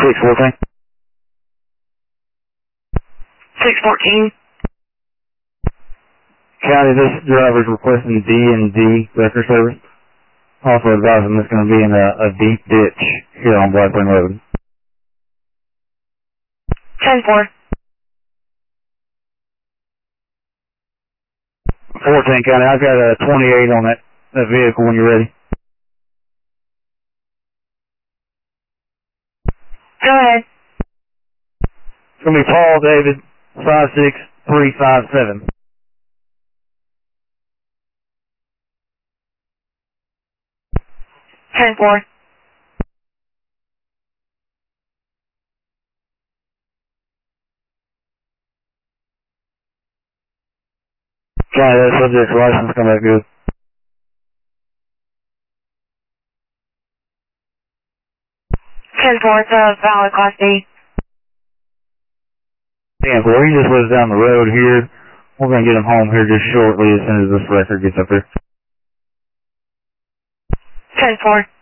614. 614. County, this driver's requesting D&D record service. Also advising it's going to be in a deep ditch here on Blackburn Road. 10-4. 14 County, I've got a 28 on that vehicle when you're ready. Go ahead. It's going to be Paul David 56357. 10-4. County, that subject's license come back good. 10-4, it's a valid Class D. 10-4, he just lives down the road here. We're going to get him home here just shortly as soon as this record gets up here. 10-4.